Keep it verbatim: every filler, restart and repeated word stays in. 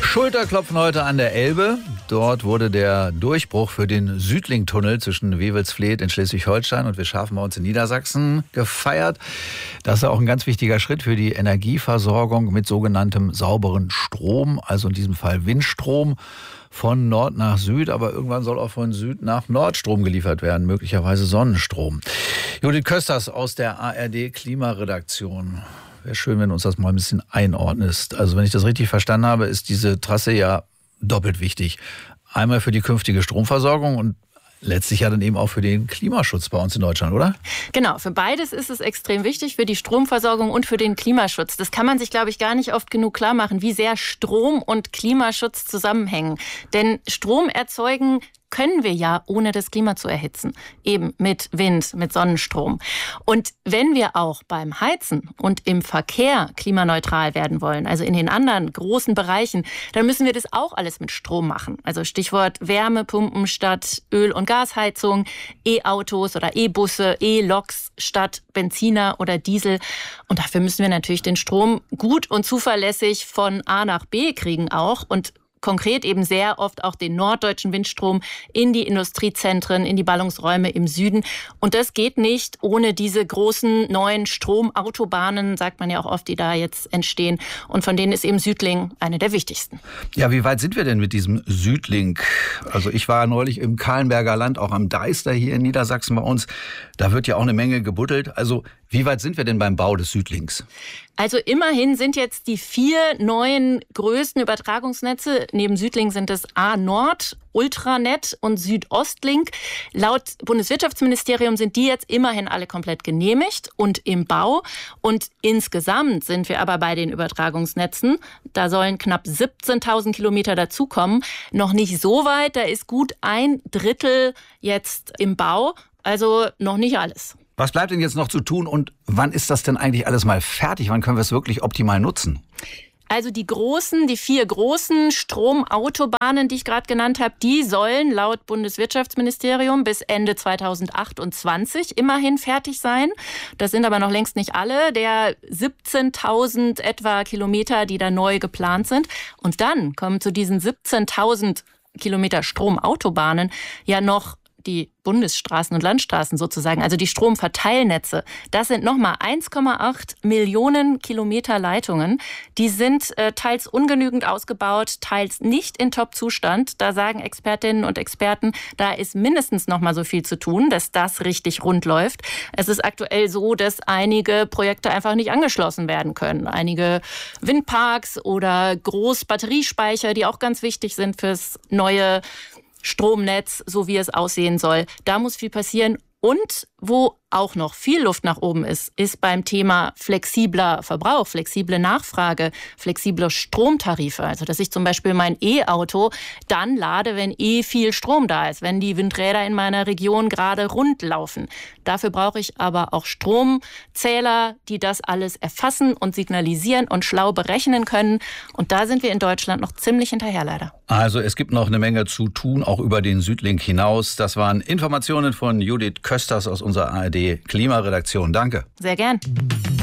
Schulterklopfen heute an der Elbe. Dort wurde der Durchbruch für den Südlink-Tunnel zwischen Wewelsfleth in Schleswig-Holstein und Wilschafen bei uns in Niedersachsen gefeiert. Das ist auch ein ganz wichtiger Schritt für die Energieversorgung mit sogenanntem sauberen Strom, also in diesem Fall Windstrom. Von Nord nach Süd, aber irgendwann soll auch von Süd nach Nord Strom geliefert werden, möglicherweise Sonnenstrom. Judith Kösters aus der A R D-Klimaredaktion. Wäre schön, wenn du uns das mal ein bisschen einordnest. Also wenn ich das richtig verstanden habe, ist diese Trasse ja doppelt wichtig. Einmal für die künftige Stromversorgung und letztlich ja dann eben auch für den Klimaschutz bei uns in Deutschland, oder? Genau, für beides ist es extrem wichtig, für die Stromversorgung und für den Klimaschutz. Das kann man sich, glaube ich, gar nicht oft genug klar machen, wie sehr Strom und Klimaschutz zusammenhängen. Denn Strom erzeugen können wir ja, ohne das Klima zu erhitzen. Eben mit Wind, mit Sonnenstrom. Und wenn wir auch beim Heizen und im Verkehr klimaneutral werden wollen, also in den anderen großen Bereichen, dann müssen wir das auch alles mit Strom machen. Also Stichwort Wärmepumpen statt Öl- und Gasheizung, E-Autos oder E-Busse, E-Loks statt Benziner oder Diesel. Und dafür müssen wir natürlich den Strom gut und zuverlässig von A nach B kriegen auch und konkret eben sehr oft auch den norddeutschen Windstrom in die Industriezentren, in die Ballungsräume im Süden. Und das geht nicht ohne diese großen neuen Stromautobahnen, sagt man ja auch oft, die da jetzt entstehen. Und von denen ist eben Südlink eine der wichtigsten. Ja, wie weit sind wir denn mit diesem Südlink? Also ich war neulich im Kahlenberger Land, auch am Deister hier in Niedersachsen bei uns. Da wird ja auch eine Menge gebuddelt. Also wie weit sind wir denn beim Bau des Südlinks? Also immerhin sind jetzt die vier neuen größten Übertragungsnetze, neben Südlink sind es A-Nord, Ultranet und Südostlink. Laut Bundeswirtschaftsministerium sind die jetzt immerhin alle komplett genehmigt und im Bau. Und insgesamt sind wir aber bei den Übertragungsnetzen. Da sollen knapp siebzehntausend Kilometer dazukommen. Noch nicht so weit, da ist gut ein Drittel jetzt im Bau. Also noch nicht alles. Was bleibt denn jetzt noch zu tun und wann ist das denn eigentlich alles mal fertig? Wann können wir es wirklich optimal nutzen? Also die großen, die vier großen Stromautobahnen, die ich gerade genannt habe, die sollen laut Bundeswirtschaftsministerium bis Ende zweitausendachtundzwanzig immerhin fertig sein. Das sind aber noch längst nicht alle der siebzehntausend etwa Kilometer, die da neu geplant sind. Und dann kommen zu diesen siebzehntausend Kilometer Stromautobahnen ja noch die Bundesstraßen und Landstraßen sozusagen, also die Stromverteilnetze. Das sind nochmal eins Komma acht Millionen Kilometer Leitungen. Die sind äh, teils ungenügend ausgebaut, teils nicht in Top-Zustand. Da sagen Expertinnen und Experten, da ist mindestens nochmal so viel zu tun, dass das richtig rund läuft. Es ist aktuell so, dass einige Projekte einfach nicht angeschlossen werden können. Einige Windparks oder Großbatteriespeicher, die auch ganz wichtig sind fürs neue Stromnetz, so wie es aussehen soll. Da muss viel passieren. Und wo auch noch viel Luft nach oben ist, ist beim Thema flexibler Verbrauch, flexible Nachfrage, flexible Stromtarife. Also dass ich zum Beispiel mein E-Auto dann lade, wenn eh viel Strom da ist, wenn die Windräder in meiner Region gerade rund laufen. Dafür brauche ich aber auch Stromzähler, die das alles erfassen und signalisieren und schlau berechnen können. Und da sind wir in Deutschland noch ziemlich hinterher leider. Also es gibt noch eine Menge zu tun, auch über den Südlink hinaus. Das waren Informationen von Judith Kösters aus unserer A R D-Klimaredaktion. Danke. Sehr gern.